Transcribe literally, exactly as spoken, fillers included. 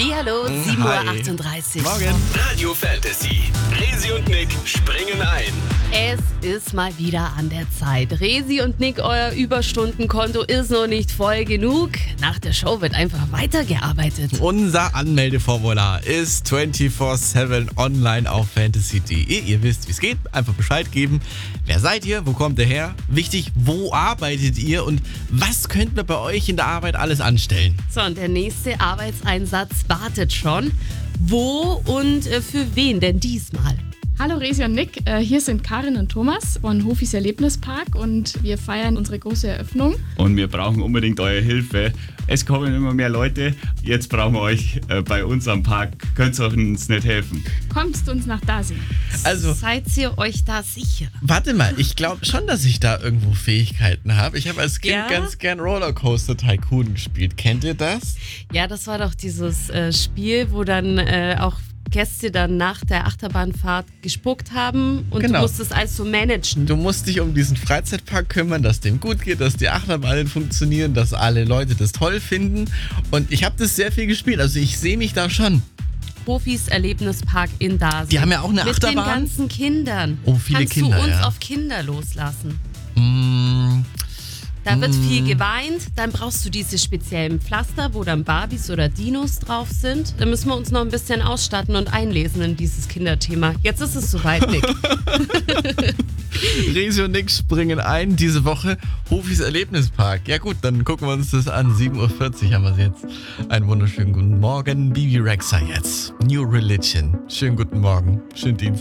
Hallihallo, sieben Uhr achtunddreißig. Morgen. Radio Fantasy. Resi und Nick springen ein. Es ist mal wieder an der Zeit. Resi und Nick, euer Überstundenkonto ist noch nicht voll genug. Nach der Show wird einfach weitergearbeitet. Unser Anmeldeformular ist vierundzwanzig sieben online auf fantasy punkt de. Ihr wisst, wie es geht. Einfach Bescheid geben. Wer seid ihr? Wo kommt ihr her? Wichtig, wo arbeitet ihr? Und was könnt ihr bei euch in der Arbeit alles anstellen? So, und der nächste Arbeitseinsatz wartet schon. Wo und äh, für wen denn diesmal? Hallo Resi und Nick, äh, hier sind Karin und Thomas von Hofis Erlebnispark und wir feiern unsere große Eröffnung. Und wir brauchen unbedingt eure Hilfe. Es kommen immer mehr Leute. Jetzt brauchen wir euch äh, bei uns am Park. Könnt ihr uns nicht helfen? Kommt uns nach da sehen. Also, Seid ihr euch da sicher? warte mal, ich glaube schon, dass ich da irgendwo Fähigkeiten habe. Ich habe als Kind Ja? ganz gern Rollercoaster Tycoon gespielt. Kennt ihr das? Ja, das war doch dieses äh, Spiel, wo dann äh, auch Gäste dann nach der Achterbahnfahrt gespuckt haben und Genau. du musstest alles so managen. Du musst dich um diesen Freizeitpark kümmern, dass dem gut geht, dass die Achterbahnen funktionieren, dass alle Leute das toll finden. Und ich habe das sehr viel gespielt, also ich sehe mich da schon. Hofis Erlebnispark in Dasing. Die haben ja auch eine Mit Achterbahn. den ganzen Kindern. Oh, viele Kannst Kinder, du uns ja. auf Kinder loslassen? Mm, Da wird viel geweint, dann brauchst du diese speziellen Pflaster, wo dann Barbies oder Dinos drauf sind. Da müssen wir uns noch ein bisschen ausstatten und einlesen in dieses Kinderthema. Jetzt ist es soweit, Nick. Resi und Nick springen ein diese Woche. Hofis Erlebnispark. Ja gut, dann gucken wir uns das an. sieben Uhr vierzig haben wir es jetzt. Einen wunderschönen guten Morgen. Bibi Rexha jetzt. New Religion. Schönen guten Morgen. Schönen Dienstag.